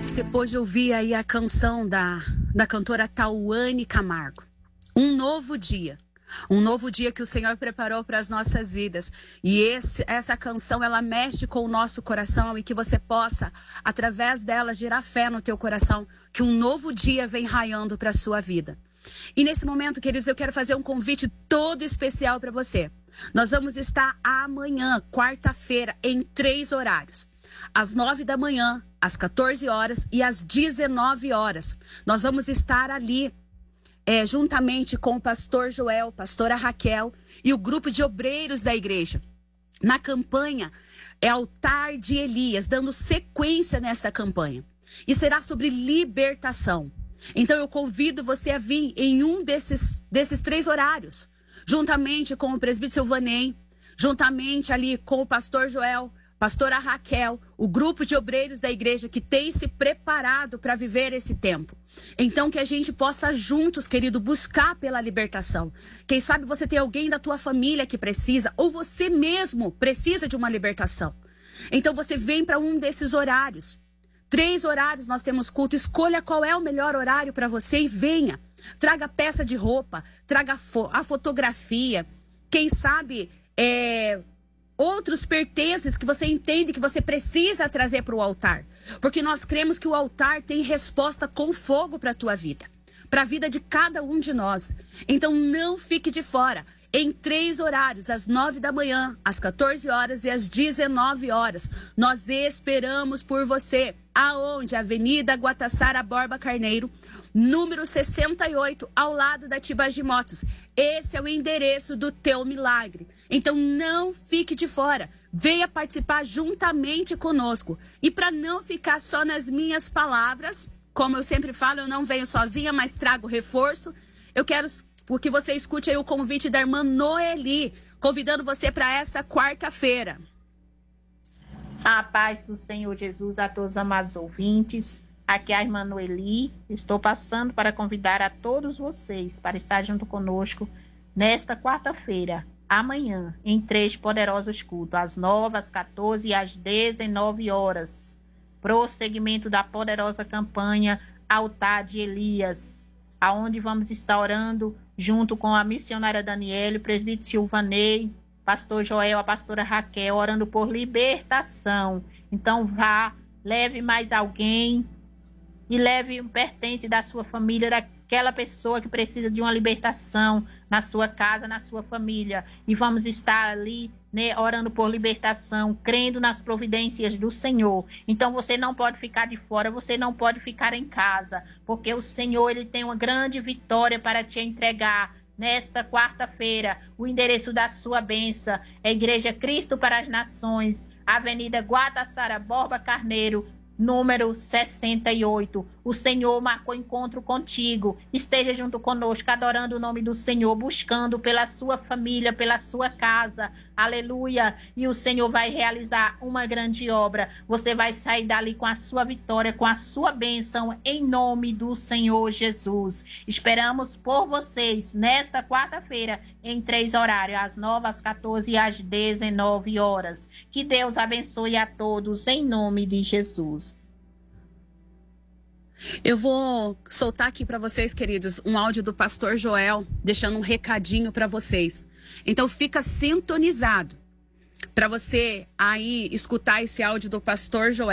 Você pôde ouvir aí a canção da cantora Tauane Camargo. Um novo dia. Um novo dia que o Senhor preparou para as nossas vidas. E essa canção, ela mexe com o nosso coração e que você possa, através dela, gerar fé no teu coração, que um novo dia vem raiando para a sua vida. E nesse momento, queridos, eu quero fazer um convite todo especial para você. Nós vamos estar amanhã, quarta-feira, em 3 horários. Às 9 da manhã, às 14 horas e às 19 horas. Nós vamos estar ali, juntamente com o pastor Joel, pastora Raquel e o grupo de obreiros da igreja. Na campanha, Altar de Elias, dando sequência nessa campanha. E será sobre libertação. Então eu convido você a vir em um desses 3 horários, juntamente com o presbítero Silvanei, juntamente ali com o pastor Joel, pastora Raquel, o grupo de obreiros da igreja que tem se preparado para viver esse tempo. Então que a gente possa juntos, querido, buscar pela libertação. Quem sabe você tem alguém da tua família que precisa, ou você mesmo precisa de uma libertação. Então você vem para um desses horários. 3 horários nós temos culto. Escolha qual é o melhor horário para você e venha. Traga peça de roupa, traga a fotografia. Quem sabe outros pertences que você entende que você precisa trazer para o altar. Porque nós cremos que o altar tem resposta com fogo para a tua vida. Para a vida de cada um de nós. Então não fique de fora. Em 3 horários, às 9 da manhã, às 14 horas e às 19 horas. Nós esperamos por você. Aonde? Avenida Guatassara Borba Carneiro, número 68, ao lado da Tibagi Motos. Esse é o endereço do teu milagre. Então não fique de fora. Venha participar juntamente conosco. E para não ficar só nas minhas palavras, como eu sempre falo, eu não venho sozinha, mas trago reforço. Eu quero que você escute aí o convite da irmã Noeli, convidando você para esta quarta-feira. A paz do Senhor Jesus a todos os amados ouvintes. Aqui é a irmã Noeli. Estou passando para convidar a todos vocês para estar junto conosco nesta quarta-feira, amanhã, em 3 poderosos cultos, às 9, às 14 e às 19 horas. Prosseguimento da poderosa campanha Altar de Elias, aonde vamos estar orando junto com a missionária Daniele, o presbítero Silvanei, pastor Joel, a pastora Raquel, orando por libertação. Então vá, leve mais alguém e leve um pertence da sua família, daquela pessoa que precisa de uma libertação na sua casa, na sua família. E vamos estar ali, né, orando por libertação, crendo nas providências do Senhor. Então você não pode ficar de fora, você não pode ficar em casa, porque o Senhor, ele tem uma grande vitória para te entregar. Nesta quarta-feira, o endereço da sua bênção é Igreja Cristo para as Nações, Avenida Guatassara Borba Carneiro, número 68. O Senhor marcou encontro contigo. Esteja junto conosco, adorando o nome do Senhor, buscando pela sua família, pela sua casa. Aleluia. E o Senhor vai realizar uma grande obra. Você vai sair dali com a sua vitória, com a sua bênção, em nome do Senhor Jesus. Esperamos por vocês nesta quarta-feira, em 3 horários, às 9, às 14 e às 19 horas. Que Deus abençoe a todos, em nome de Jesus. Eu vou soltar aqui para vocês, queridos, um áudio do pastor Joel, deixando um recadinho para vocês. Então fica sintonizado para você aí escutar esse áudio do pastor Joel.